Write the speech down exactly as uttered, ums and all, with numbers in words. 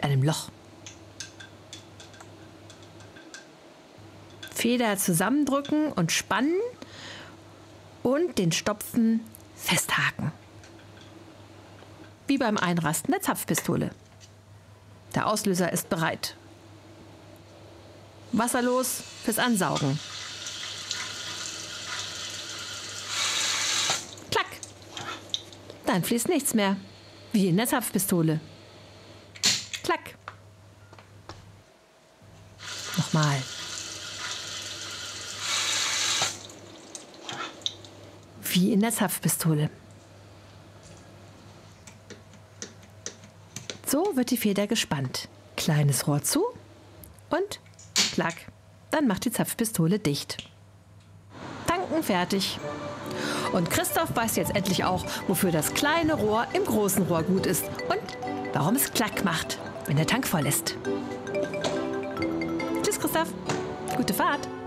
einem Loch. Feder zusammendrücken und spannen und den Stopfen festhaken. Wie beim Einrasten der Zapfpistole. Der Auslöser ist bereit. Wasser los fürs Ansaugen. Klack! Dann fließt nichts mehr. Wie in der Zapfpistole. Klack! Nochmal. Wie in der Zapfpistole. So wird die Feder gespannt. Kleines Rohr zu und klack. Dann macht die Zapfpistole dicht. Tanken fertig. Und Christoph weiß jetzt endlich auch, wofür das kleine Rohr im großen Rohr gut ist und warum es klack macht, wenn der Tank voll ist. Tschüss, Christoph. Gute Fahrt.